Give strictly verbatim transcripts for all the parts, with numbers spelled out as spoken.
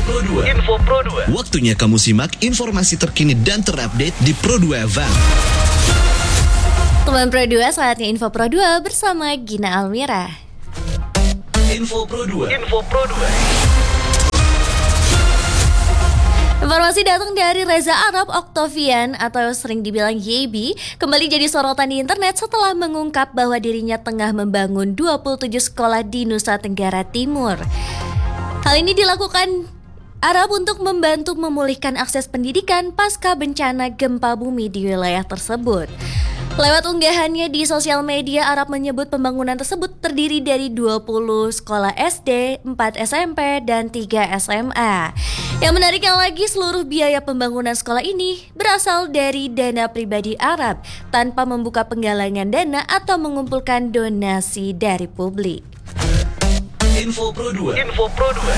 Pro dua. Info Pro dua. Waktunya kamu simak informasi terkini dan terupdate di Pro dua F M. Teman Pro dua, saatnya Info Pro dua bersama Gina Almira. Info Pro dua. Info Pro dua. Informasi datang dari Reza Arab Octavian atau sering dibilang Yebi kembali jadi sorotan di internet setelah mengungkap bahwa dirinya tengah membangun dua puluh tujuh sekolah di Nusa Tenggara Timur. Hal ini dilakukan Arab untuk membantu memulihkan akses pendidikan pasca bencana gempa bumi di wilayah tersebut. Lewat unggahannya di sosial media, Arab menyebut pembangunan tersebut terdiri dari dua puluh sekolah S D, empat S M P, dan tiga S M A. Yang menariknya lagi, seluruh biaya pembangunan sekolah ini berasal dari dana pribadi Arab tanpa membuka penggalangan dana atau mengumpulkan donasi dari publik. Info Pro dua. Info Pro dua.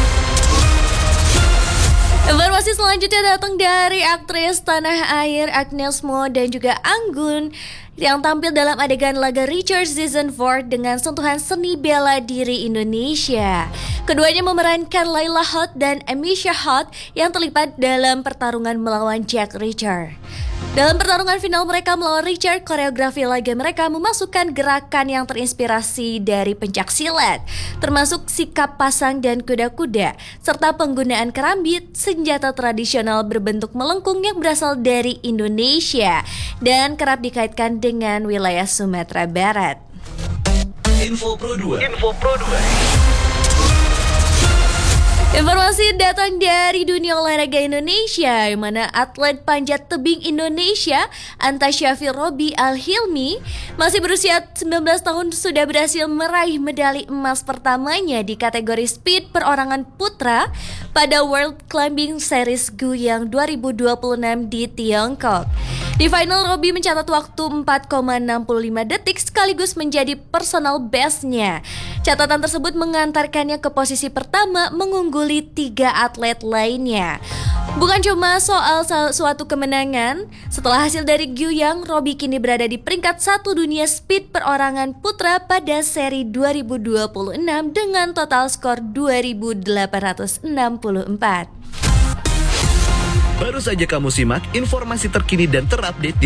Informasi selanjutnya datang dari aktris tanah air Agnes Mo dan juga Anggun yang tampil dalam adegan laga Richard Season empat dengan sentuhan seni bela diri Indonesia. Keduanya memerankan Laila Hot dan Amisha Hot yang terlibat dalam pertarungan melawan Jack Richard. Dalam pertarungan final mereka melawan Richard, koreografi laga mereka memasukkan gerakan yang terinspirasi dari pencaksilat, termasuk sikap pasang dan kuda-kuda, serta penggunaan kerambit, senjata tradisional berbentuk melengkung yang berasal dari Indonesia dan kerap dikaitkan dengan wilayah Sumatera Barat. Info Pro dua. Info Pro dua. Informasi datang dari dunia olahraga Indonesia, yang mana atlet panjat tebing Indonesia Antasyafi Robi Al-Hilmi masih berusia sembilan belas tahun sudah berhasil meraih medali emas pertamanya di kategori speed perorangan putra pada World Climbing Series Guiyang dua ribu dua puluh enam di Tiongkok. Di final, Robi mencatat waktu empat koma enam lima detik sekaligus menjadi personal bestnya. Catatan tersebut mengantarkannya ke posisi pertama mengungguli tiga atlet lainnya. Bukan cuma soal suatu kemenangan, setelah hasil dari Guiyang, Robi kini berada di peringkat satu dunia speed perorangan putra pada seri dua ribu dua puluh enam dengan total skor dua ribu delapan ratus enam puluh empat. Baru saja kamu simak informasi terkini dan terupdate di